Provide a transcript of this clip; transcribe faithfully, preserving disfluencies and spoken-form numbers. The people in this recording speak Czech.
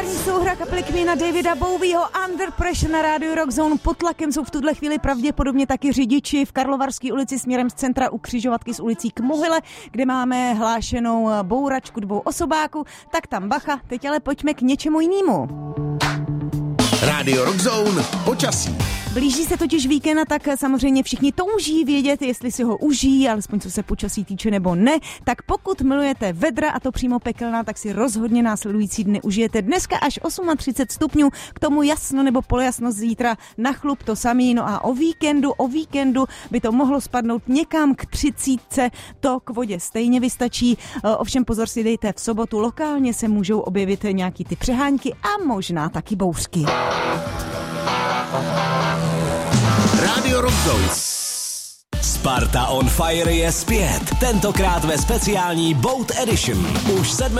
Geniální souhra kapely Queena Davida Bowieho Under Pressure na rádiu Rock Zone. Pod tlakem jsou v tuhle chvíli pravděpodobně taky řidiči v Karlovarské ulici směrem z centra u křižovatky s ulicí k Mohyle, kde máme hlášenou bouračku dvou osobáků. Tak tam bacha, teď ale pojďme k něčemu jinému. Rádio Rock Zone, počasí. Blíží se totiž víkend, tak samozřejmě všichni touží vědět, jestli si ho užijí, alespoň co se počasí týče nebo ne. Tak pokud milujete vedra, a to přímo pekelná, tak si rozhodně následující dny užijete. Dneska až třicet osm stupňů, k tomu jasno nebo polojasno zítra na chlup to samý. No a o víkendu, o víkendu by to mohlo spadnout někam k třicítce, to k vodě stejně vystačí. Ovšem pozor si dejte, v sobotu lokálně se můžou objevit nějaký ty přehánky a možná taky bouřky. Rádio Rock Zone. Sparta on Fire je zpět, tentokrát ve speciální Boat Edition. Už sedmého